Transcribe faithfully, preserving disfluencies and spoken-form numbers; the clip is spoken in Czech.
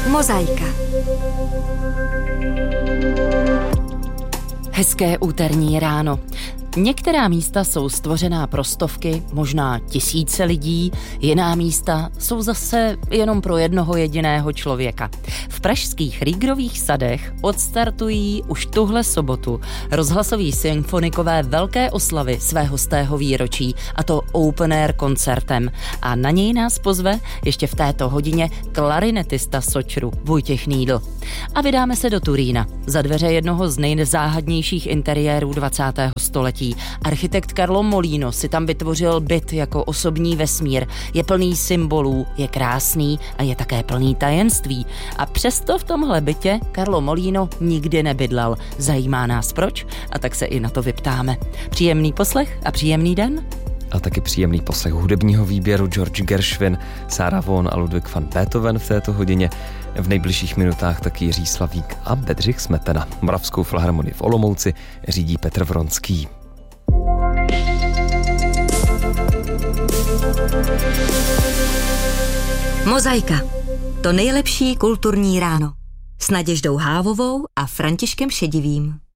Mozaika. Hezké úterní ráno. Některá místa jsou stvořená pro stovky, možná tisíce lidí, jiná místa jsou zase jenom pro jednoho jediného člověka. V pražských Rýgrových sadech odstartují už tuhle sobotu rozhlasoví symfonikové velké oslavy svého stého výročí, a to open air koncertem. A na něj nás pozve ještě v této hodině klarinetista Sočru Vojtěch Nýdl. A vydáme se do Turína, za dveře jednoho z nejzáhadnějších interiérů dvacátého století. Architekt Carlo Molino si tam vytvořil byt jako osobní vesmír. Je plný symbolů, je krásný a je také plný tajemství. A přesto v tomhle bytě Carlo Molino nikdy nebydlel. Zajímá nás proč? A tak se i na to vyptáme. Příjemný poslech a příjemný den. A taky příjemný poslech hudebního výběru George Gershwin, Sarah Vaughan a Ludwig van Beethoven v této hodině. V nejbližších minutách taky Jiří Slavík a Bedřich Smetana. Moravskou filharmonii v Olomouci řídí Petr Vronský. Mozaika. To nejlepší kulturní ráno. S Naděždou Hávovou a Františkem Šedivým.